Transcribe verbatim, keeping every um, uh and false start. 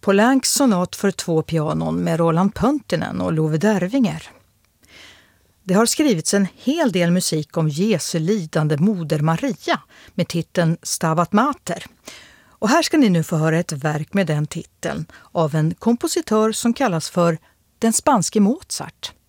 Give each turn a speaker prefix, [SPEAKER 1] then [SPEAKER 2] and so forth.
[SPEAKER 1] Poulenc's sonat för två pianon med Roland Pöntinen och Love Dervinger. Det har skrivits en hel del musik om Jesu lidande moder Maria med titeln Stabat Mater. Och här ska ni nu få höra ett verk med den titeln av en kompositör som kallas för den spanske Mozart.